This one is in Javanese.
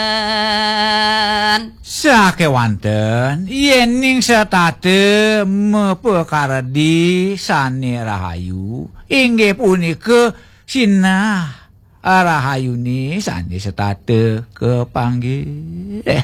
Sakewanten yen ning setate mepekardi Sani Rahayu inggih punika Sinah Rahayuni sani setate kepanggih